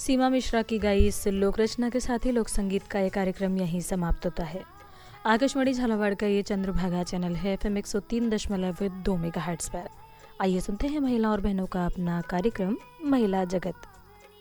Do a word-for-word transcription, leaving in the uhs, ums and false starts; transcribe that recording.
सीमा मिश्रा की गाई इस लोक रचना के साथ ही लोक संगीत का ये कार्यक्रम यहीं समाप्त होता है। आकाशवाणी झालावाड़ का ये चंद्रभागा चैनल है एफ एम एक सौ तीन दशमलव दो मेगा हर्ट्ज पर। आइए सुनते हैं महिला और बहनों का अपना कार्यक्रम महिला जगत।